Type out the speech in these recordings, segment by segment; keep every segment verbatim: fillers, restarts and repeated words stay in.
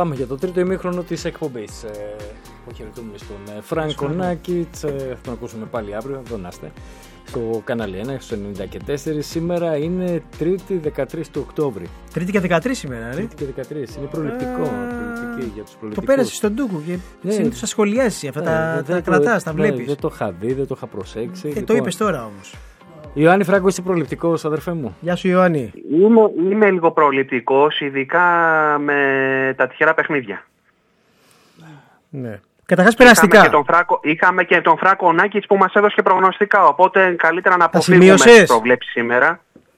Πάμε για το τρίτο ημίχρονο της εκπομπής. Ε, Αποχαιρετούμε στον ε, Φράνκο Νάκιτς. Ε, θα τον ακούσουμε πάλι αύριο. Εδώ να είστε. Στο κανάλι ένα, στο ενενήντα και τέσσερα. Σήμερα είναι Τρίτη δεκατρείς του Οκτώβρη. Τρίτη και δεκατρείς σήμερα, ρε. Τρίτη και δεκατρείς. Είναι προληπτικό. Προληπτική για τους προληπτικούς. Το πέρασε στον Τούκο και ναι. Συνήθως τα σχολιάζει αυτά. Ναι, τα, τα κρατάς, τα βλέπεις. Ναι, δεν το είχα δει, δεν το είχα προσέξει. Ε, λοιπόν, το είπες τώρα όμως. Ιωάννη Φράγκο, είσαι προληπτικός, αδερφέ μου? Γεια σου, Ιωάννη. Είμαι, είμαι λίγο προληπτικός, ειδικά με τα τυχερά παιχνίδια. Ναι. Καταρχάς περαστικά. Είχαμε και τον Φράκο, είχαμε και τον Φράκο Νάκιτς που μας έδωσε προγνωστικά, οπότε καλύτερα να αποφύγουμε τις προβλέψεις σήμερα.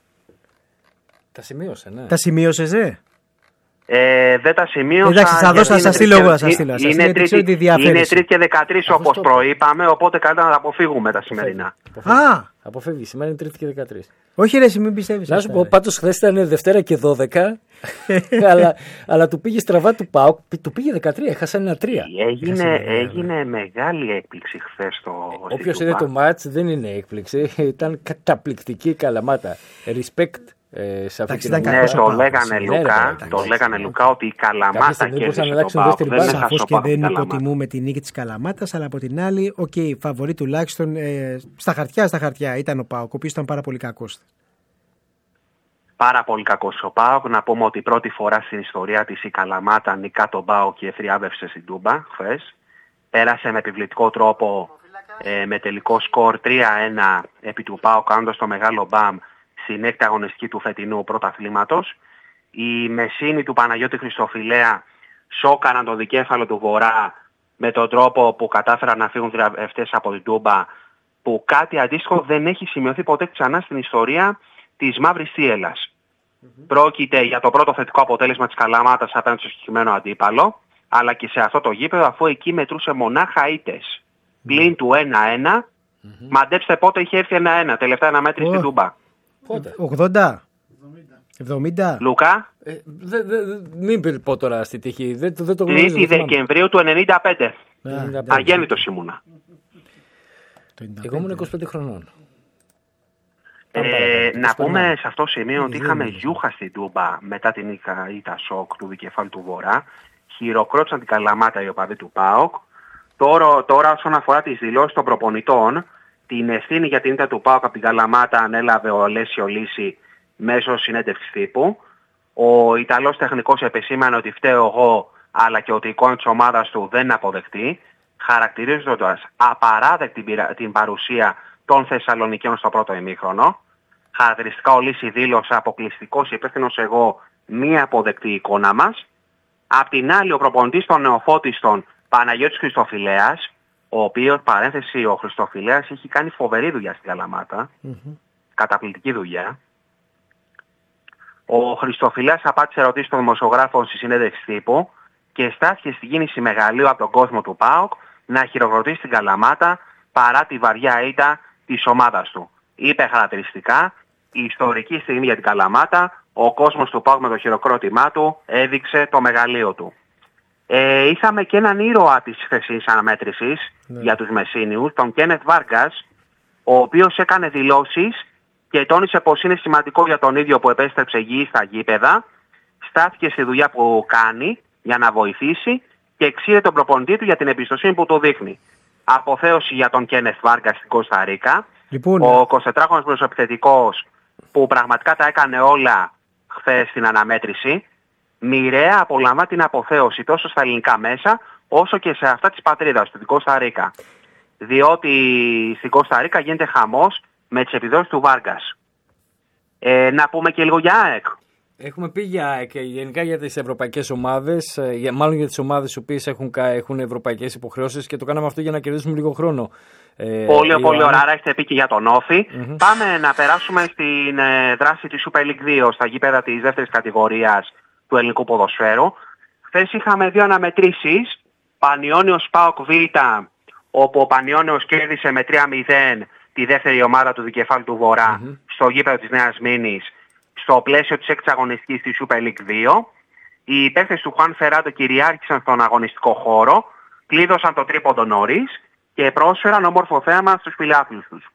Τα σημείωσε, ναι. Τα σημείωσες, ε? Ε, δεν τα σημείωσα. Εντάξει, θα δώσω, θα σας στείλω εγώ, θα σας στείλω. Είναι Τρίτη και δεκατρείς όπως προείπαμε, οπότε καλύτερα να τα αποφύγουμε τα σημερινά. Α! Αποφεύγει, σήμερα είναι Τρίτη και δεκατρείς. Όχι ρε, εσύ μην πιστεύεις. Να σου πω, πάντως χθες ήταν Δευτέρα και δώδεκα, αλλά, αλλά του πήγε στραβά του ΠΑΟΚ, του πήγε δεκατρία, έχασαν ένα τρία. Έγινε, έγινε μεγάλη έκπληξη χθες το. Όποιος είδε το μάτς δεν είναι έκπληξη, ήταν καταπληκτική η Καλαμάτα. Respect. Ε, σε αυτή την ναι, το λέγανε Λουκά, ναι, το λέγανε Λουκά ότι η Καλαμάτα κέρδισε τον ΠΑΟΚ. Σαφώς και δεν υποτιμούμε την νίκη της Καλαμάτας, αλλά από την άλλη, οκ, okay, φαβορί τουλάχιστον ε, στα χαρτιά, στα χαρτιά ήταν ο ΠΑΟΚ, ο οποίος ήταν πάρα πολύ κακός. Πάρα πολύ κακός ο ΠΑΟΚ. Να πούμε ότι πρώτη φορά στην ιστορία της η Καλαμάτα νικά τον ΠΑΟΚ και θριάβευσε στην Τούμπα χθες. Πέρασε με επιβλητικό τρόπο ε, με τελικό σκορ τρία ένα επί του ΠΑΟΚ, κάνοντας το μεγάλο μπαμ στην έκτη αγωνιστική του φετινού πρωταθλήματος. Η μεσίνη του Παναγιώτη Χριστοφιλέα σόκαραν το δικέφαλο του Βορρά με τον τρόπο που κατάφεραν να φύγουν δραβευτές από την Τούμπα, που κάτι αντίστοιχο δεν έχει σημειωθεί ποτέ ξανά στην ιστορία της Μαύρης Θίελλας. Mm-hmm. Πρόκειται για το πρώτο θετικό αποτέλεσμα της Καλαμάτας απέναντι στο συγκεκριμένο αντίπαλο, αλλά και σε αυτό το γήπεδο, αφού εκεί μετρούσε μονάχα ήττες. Mm-hmm. Πλην του ένα ένα, mm-hmm. Μαντέψτε πότε είχε έρθει ένα ένα, τελευταία αναμέτρηση στην Τούμπα. Πότε? ογδόντα. εβδομήντα. Λουκά. Ε, δε, δε, μην πω τώρα στη τύχη. Δεν, δεν το γνωρίζω. Τρίτη Δεκεμβρίου του ενενήντα πέντε. Αγέννητος ήμουνα. Εγώ ήμουν είκοσι πέντε χρονών. Ε, να πούμε σε αυτό το σημείο ότι είχαμε γιούχα στην Τούμπα μετά την ήττα σοκ του δικεφάλου του Βορρά. Χειροκρότησαν την Καλαμάτα οι οπαδοί του ΠΑΟΚ. Τώρα, τώρα όσον αφορά τις δηλώσεις των προπονητών, την ευθύνη για την ήττα του ΠΑΟΚ από την Καλαμάτα ανέλαβε ο Αλέσιο Λύση μέσω συνέντευξης τύπου. Ο Ιταλός τεχνικός επεσήμανε ότι φταίω εγώ, αλλά και ότι η εικόνα της ομάδας του δεν είναι αποδεκτή, χαρακτηρίζοντας απαράδεκτη την παρουσία των Θεσσαλονικαίων στο πρώτο ημίχρονο. Χαρακτηριστικά ο Λύση δήλωσε αποκλειστικός υπεύθυνος εγώ, μία αποδεκτή εικόνα μας. Απ' την άλλη, ο προπονητής των νεοφώτιστων Παναγιώτης Χριστοφιλέας, ο οποίος, παρένθεση, ο Χριστοφιλέας έχει κάνει φοβερή δουλειά στην Καλαμάτα, mm-hmm. καταπληκτική δουλειά. Ο Χριστοφιλέας απάντησε ερωτήσεις των δημοσιογράφων στη συνέντευξη τύπου και στάθηκε στην κίνηση μεγαλείου από τον κόσμο του ΠΑΟΚ να χειροκροτήσει την Καλαμάτα παρά τη βαριά ήττα της ομάδας του. Είπε χαρακτηριστικά, η ιστορική στιγμή για την Καλαμάτα, ο κόσμος του ΠΑΟΚ με το χειροκρότημά του έδειξε το μεγαλείο του. Ε, είχαμε και έναν ήρωα της χθεσινής αναμέτρησης ναι. για τους Μεσίνιους, τον Κένεθ Βάργκας, ο οποίος έκανε δηλώσεις και τόνισε πως είναι σημαντικό για τον ίδιο που επέστρεψε γη στα γήπεδα, στάθηκε στη δουλειά που κάνει για να βοηθήσει και εξήρε τον προπονητή του για την εμπιστοσύνη που του δείχνει. Αποθέωση για τον Κένεθ Βάργκας στην Κώστα Ρίκα. Λοιπόν, ο εικοσιτετράχρονος προσωπιθετικός που πραγματικά τα έκανε όλα χθες στην αναμέτρηση, μοιραία απολαμβά την αποθέωση τόσο στα ελληνικά μέσα όσο και σε αυτά της πατρίδας του, την Κώστα Ρίκα. Διότι στην Κώστα Ρίκα γίνεται χαμός με τις επιδόσεις του Βάργκας. Ε, να πούμε και λίγο για ΑΕΚ. Έχουμε πει για ΑΕΚ, γενικά για τις ευρωπαϊκές ομάδες, για, μάλλον για τις ομάδες οι οποίες έχουν, έχουν ευρωπαϊκές υποχρεώσεις και το κάναμε αυτό για να κερδίσουμε λίγο χρόνο. Ε, πολύ πολύ ωραία, άρα έχετε πει και για τον Όφη. Mm-hmm. Πάμε να περάσουμε στην ε, δράση της Super League δύο στα γήπεδα της δεύτερης κατηγορίας του ελληνικού ποδοσφαίρου. Χθες είχαμε δύο αναμετρήσεις, Πανιώνιος ΠΑΟΚ Β, όπου ο Πανιώνιος κέρδισε με τρία μηδέν τη δεύτερη ομάδα του δικεφάλου του Βορρά mm-hmm. στο γήπεδο της Νέας Μήνης, στο πλαίσιο της έκτης αγωνιστικής της Super League δύο. Οι παίκτες του Χουάν Φεράντο κυριάρχησαν στον αγωνιστικό χώρο, κλείδωσαν το τρίποντο νωρίς και πρόσφεραν όμορφο θέαμα στους φιλάθλους τους.